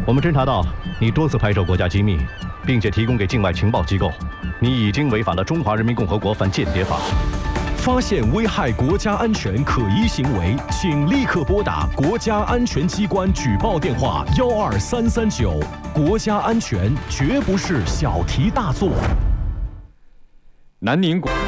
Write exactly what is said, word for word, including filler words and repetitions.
我们侦查到你多次拍摄国家机密，并且提供给境外情报机构，你已经违反了《中华人民共和国反间谍法》。 发现危害国家安全可疑行为，请立刻拨打国家安全机关举报电话幺二三三九。国家安全绝不是小题大做。 南宁广。